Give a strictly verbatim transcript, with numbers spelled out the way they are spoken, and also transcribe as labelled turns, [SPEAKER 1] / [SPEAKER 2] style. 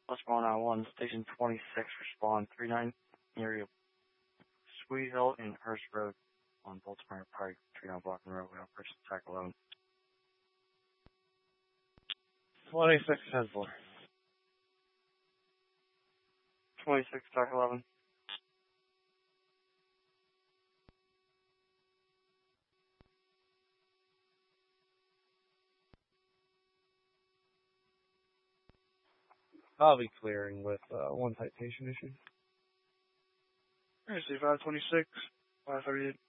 [SPEAKER 1] What's going on? One Station twenty-six, respond three nine area Squeehill and Hurst Road on Baltimore Pike, three nine Block and Road. We have person attack alone.
[SPEAKER 2] twenty-six Hensler.
[SPEAKER 1] twenty-six attack eleven.
[SPEAKER 2] I'll be clearing with uh, one citation issue.
[SPEAKER 3] C five twenty-six, five thirty-eight.